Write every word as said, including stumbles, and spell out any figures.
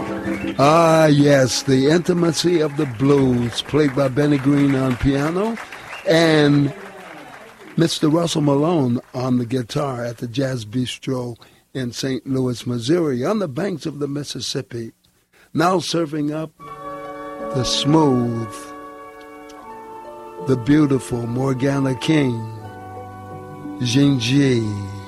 Ah, yes, the intimacy of the blues, played by Benny Green on piano, and Mister Russell Malone on the guitar at the Jazz Bistro in Saint Louis, Missouri, on the banks of the Mississippi. Now serving up the smooth, the beautiful Morgana King, Jinji.